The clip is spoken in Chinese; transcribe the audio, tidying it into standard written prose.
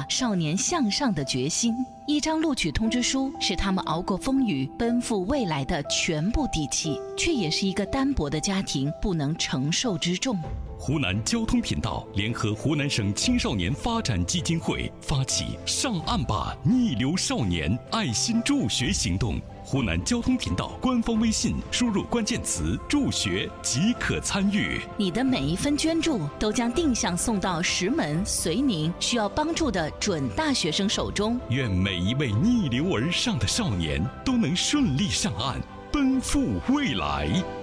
少年向上的决心。一张录取通知书是他们熬过风雨、奔赴未来的全部底气，却也是一个单薄的家庭不能承受之重。 湖南交通频道联合湖南省青少年发展基金会发起上岸吧逆流少年爱心助学行动。湖南交通频道官方微信输入关键词助学即可参与。 你的每一分捐助都将定向送到石门、遂宁需要帮助的准大学生手中。 愿每一位逆流而上的少年都能顺利上岸，奔赴未来。